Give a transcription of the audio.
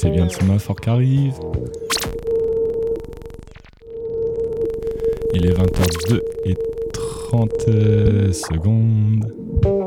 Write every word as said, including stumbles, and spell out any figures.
c'est bien le sémaphore qui arrive. Il est vingt heures deux et trente secondes.